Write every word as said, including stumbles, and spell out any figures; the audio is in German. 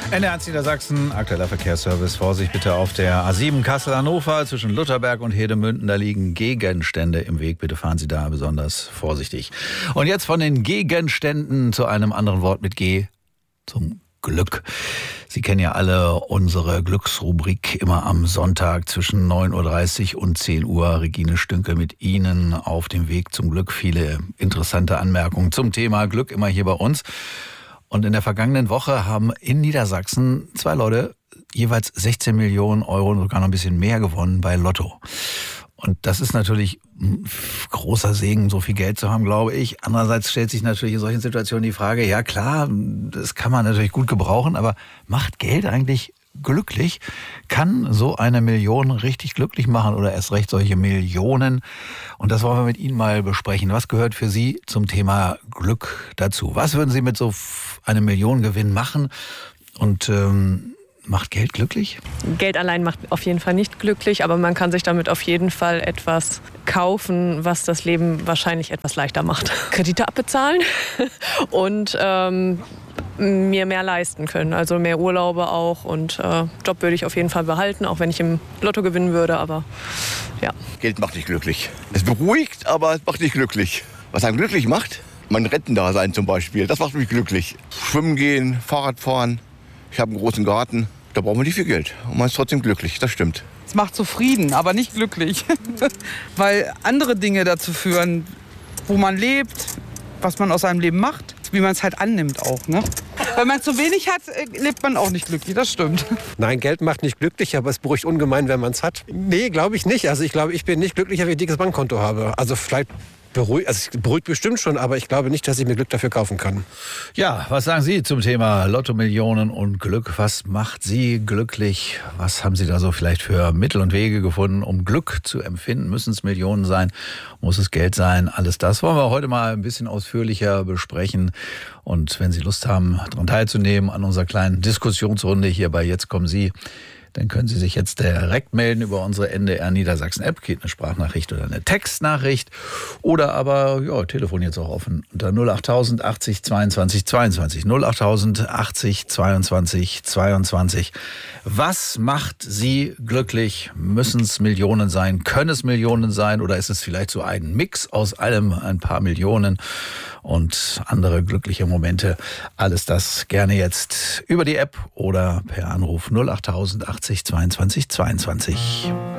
N R eins Niedersachsen, aktueller Verkehrsservice. Vorsicht bitte auf der A sieben Kassel-Hannover zwischen Lutherberg und Hedemünden. Da liegen Gegenstände im Weg. Bitte fahren Sie da besonders vorsichtig. Und jetzt von den Gegenständen zu einem anderen Wort mit G, zum Glück. Sie kennen ja alle unsere Glücksrubrik immer am Sonntag zwischen neun Uhr dreißig und zehn Uhr. Regine Stünke mit Ihnen auf dem Weg zum Glück. Viele interessante Anmerkungen zum Thema Glück immer hier bei uns. Und in der vergangenen Woche haben in Niedersachsen zwei Leute jeweils sechzehn Millionen Euro und sogar noch ein bisschen mehr gewonnen bei Lotto. Und das ist natürlich ein großer Segen, so viel Geld zu haben, glaube ich. Andererseits stellt sich natürlich in solchen Situationen die Frage, ja klar, das kann man natürlich gut gebrauchen, aber macht Geld eigentlich glücklich? Kann so eine Million richtig glücklich machen oder erst recht solche Millionen? Und das wollen wir mit Ihnen mal besprechen. Was gehört für Sie zum Thema Glück dazu? Was würden Sie mit so einem Millionengewinn machen? Und ähm, macht Geld glücklich? Geld allein macht auf jeden Fall nicht glücklich, aber man kann sich damit auf jeden Fall etwas kaufen, was das Leben wahrscheinlich etwas leichter macht. Kredite abbezahlen und ähm, mir mehr leisten können. Also mehr Urlaube auch und äh, Job würde ich auf jeden Fall behalten, auch wenn ich im Lotto gewinnen würde, aber ja. Geld macht nicht glücklich. Es beruhigt, aber es macht nicht glücklich. Was einen glücklich macht? Mein Rentendasein zum Beispiel, das macht mich glücklich. Schwimmen gehen, Fahrrad fahren. Ich habe einen großen Garten. Da brauchen wir nicht viel Geld. Und man ist trotzdem glücklich, das stimmt. Es macht zufrieden, aber nicht glücklich. Weil andere Dinge dazu führen, wo man lebt, was man aus seinem Leben macht, wie man es halt annimmt auch. Ne? Wenn man zu wenig hat, lebt man auch nicht glücklich, das stimmt. Nein, Geld macht nicht glücklich, aber es beruhigt ungemein, wenn man es hat. Nee, glaube ich nicht. Also ich glaube, ich bin nicht glücklicher, wenn ich ein dickes Bankkonto habe. Also vielleicht beruhigt, also es beruhigt bestimmt schon, aber ich glaube nicht, dass ich mir Glück dafür kaufen kann. Ja, was sagen Sie zum Thema Lotto-Millionen und Glück? Was macht Sie glücklich? Was haben Sie da so vielleicht für Mittel und Wege gefunden, um Glück zu empfinden? Müssen es Millionen sein? Muss es Geld sein? Alles das wollen wir heute mal ein bisschen ausführlicher besprechen. Und wenn Sie Lust haben, daran teilzunehmen an unserer kleinen Diskussionsrunde hier bei Jetzt kommen Sie, dann können Sie sich jetzt direkt melden über unsere N D R Niedersachsen App. Geht eine Sprachnachricht oder eine Textnachricht. Oder aber, ja, Telefon jetzt auch offen. Unter null achttausend achtzig zweiundzwanzig zweiundzwanzig. null achttausend achtzig zweiundzwanzig zweiundzwanzig. Was macht Sie glücklich? Müssen es Millionen sein? Können es Millionen sein? Oder ist es vielleicht so ein Mix aus allem, ein paar Millionen und andere glückliche Momente? Alles das gerne jetzt über die App oder per Anruf null achttausend achtzig zweiundzwanzig zweiundzwanzig.